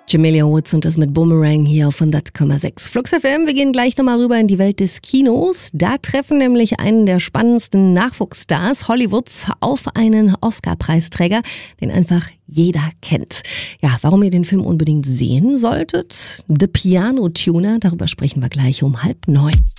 Jamelia Woods und das mit Boomerang hier auf 100,6. Flux FM, wir gehen gleich nochmal rüber in die Welt des Kinos. Da treffen nämlich einen der spannendsten Nachwuchsstars Hollywoods auf einen Oscar-Preisträger, den einfach jeder kennt. Ja, warum ihr den Film unbedingt sehen solltet? The Piano Tuner, darüber sprechen wir gleich um 8:30.